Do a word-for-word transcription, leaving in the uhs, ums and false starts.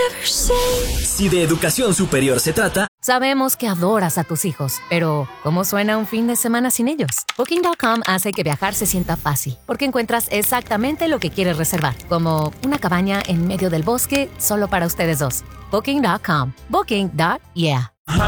Si de educación superior se trata, sabemos que adoras a tus hijos, pero ¿cómo suena un fin de semana sin ellos? Booking punto com hace que viajar se sienta fácil, porque encuentras exactamente lo que quieres reservar, como una cabaña en medio del bosque solo para ustedes dos. Booking punto com. Booking. Yeah.